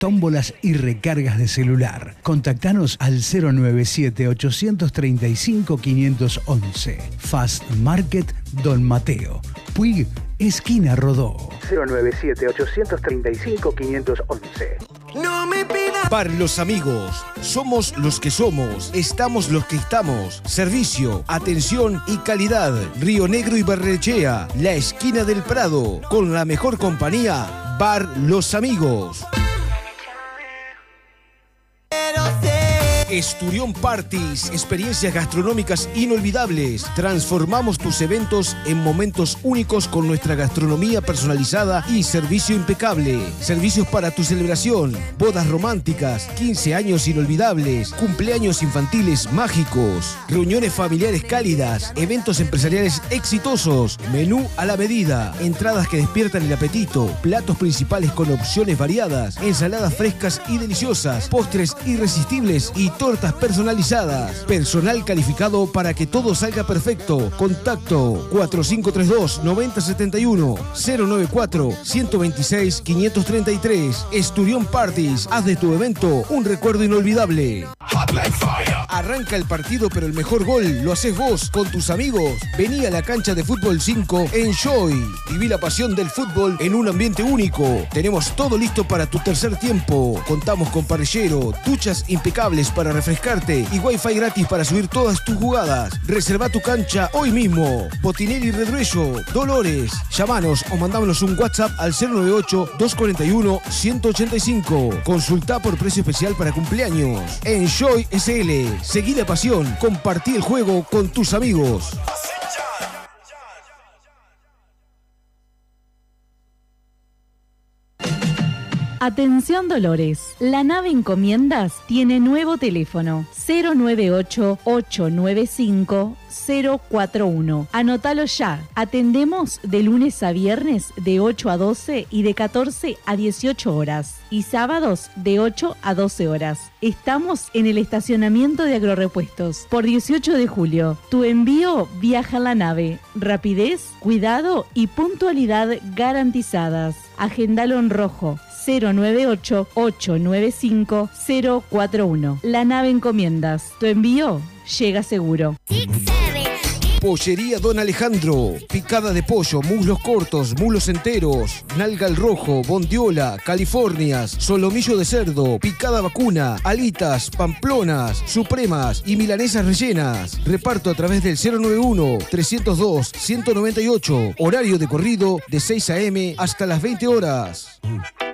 tómbolas y recargas de celular. Contactanos al 097-835-511. Fast Market Don Mateo. Puig, esquina Rodó. 097-835-511. No me pidas. Bar Los Amigos. Somos los que somos. Estamos los que estamos. Servicio, atención y calidad. Río Negro y Barrenechea. La esquina del Prado. Con la mejor compañía. Bar Los Amigos. Esturión Parties, experiencias gastronómicas inolvidables. Transformamos tus eventos en momentos únicos con nuestra gastronomía personalizada y servicio impecable. Servicios para tu celebración, bodas románticas, 15 años inolvidables, cumpleaños infantiles mágicos, reuniones familiares cálidas, eventos empresariales exitosos, menú a la medida, entradas que despiertan el apetito, platos principales con opciones variadas, ensaladas frescas y deliciosas, postres irresistibles y tortas personalizadas. Personal calificado para que todo salga perfecto. Contacto 4532-9071 094-126-533. Esturión Parties. Haz de tu evento un recuerdo inolvidable. Arranca el partido, pero el mejor gol lo haces vos con tus amigos. Vení a la cancha de Fútbol 5 Enjoy. Viví la pasión del fútbol en un ambiente único. Tenemos todo listo para tu tercer tiempo. Contamos con parrillero, duchas impecables para refrescarte y wifi gratis para subir todas tus jugadas. Reserva tu cancha hoy mismo. Potinelli Redruello, Dolores. Llámanos o mandámonos un WhatsApp al 098-241-185. Consulta por precio especial para cumpleaños. Enjoy SL. Seguí la pasión. Compartí el juego con tus amigos. Atención Dolores, la nave Encomiendas tiene nuevo teléfono 098-895-041. Anótalo ya. Atendemos de lunes a viernes de 8 a 12 y de 14 a 18 horas y sábados de 8 a 12 horas. Estamos en el estacionamiento de Agrorepuestos por 18 de julio. Tu envío viaja en la nave. Rapidez, cuidado y puntualidad garantizadas. Agendalo en rojo. 098-895-041. La nave Encomiendas. Tu envío llega seguro. Pollería Don Alejandro. Picada de pollo, muslos cortos, muslos enteros, nalga al rojo, bondiola, californias, solomillo de cerdo, picada vacuna, alitas, pamplonas, supremas y milanesas rellenas. Reparto a través del 091-302-198. Horario de corrido de 6 a.m. hasta las 20 horas.